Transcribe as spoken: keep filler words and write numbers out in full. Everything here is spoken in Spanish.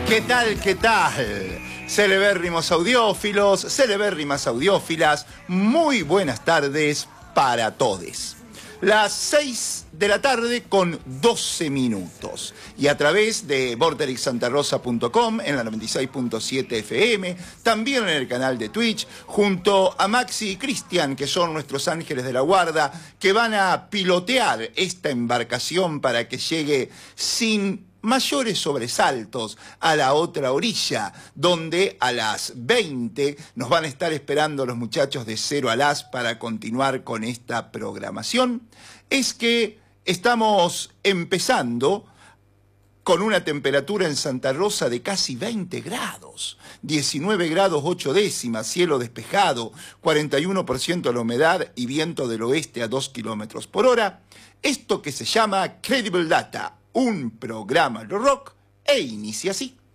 ¿Qué tal? ¿Qué tal? Celebérrimos audiófilos, celebérrimas audiófilas, muy buenas tardes para todes. Las seis de la tarde con doce minutos. Y a través de vorterix santa rosa punto com, en la noventa y seis punto siete F M, también en el canal de Twitch, junto a Maxi y Cristian, que son nuestros ángeles de la guarda, que van a pilotear esta embarcación para que llegue sin mayores sobresaltos a la otra orilla, donde a las veinte nos van a estar esperando los muchachos de Cero a Las para continuar con esta programación. Es que estamos empezando con una temperatura en Santa Rosa de casi veinte grados, diecinueve grados ocho décimas, cielo despejado, cuarenta y uno por ciento la humedad y viento del oeste a dos kilómetros por hora. Esto que se llama Credible Data, un programa de rock, e inicia así.